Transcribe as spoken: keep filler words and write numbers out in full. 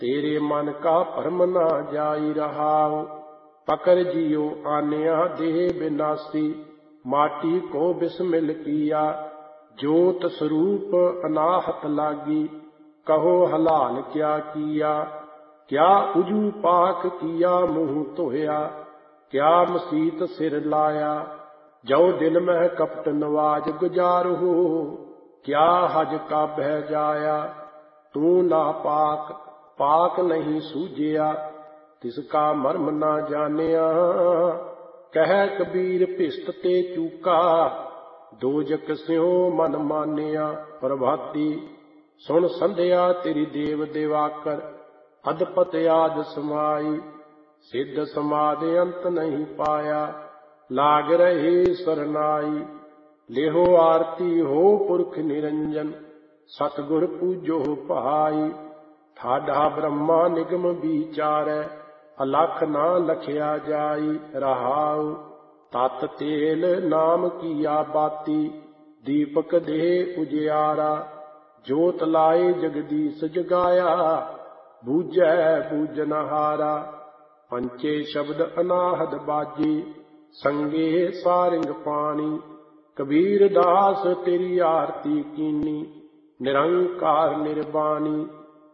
तेरे मन का भरम न जाई रहाओ। पकड़ जियो आन्या देह विनाशी, माटी को बिस्मिल किया, ज्योत स्वरूप अनाहत लागी। कहो हलाल क्या किया, क्या उजू पाक किया मुँह धोया, क्या मसीत सिर लाया। जो दिल में कपट नवाज गुजार हो, क्या हज का बह जाया। तू ना पाक पाक नहीं सूझिया, तिसका मर्म ना जानिया। कह कबीर भिष्ट ते चूका, दोजक स्यों मन मानिया। प्रभाती सुन संध्या तेरी देव देवाकर, अदपत आद समाई। सिद्ध समाधि अंत नहीं पाया, लाग रहे सरनाई। लेहो आरती हो पुरख निरंजन, सतगुर पूजो भाई। ठाडा ब्रह्मा निगम विचारै, अलख ना लखिया जाई। रहाउ तत तेल नाम किया बाती, दीपक दे उजियारा। जोत लाए जगदीश जगाया, बूझै बूझनहारा। पंचे शब्द अनाहद बाजी, संगे सारिंग पानी। कबीर दास तेरी आरती कीनी, निरंकार निर्वाणी।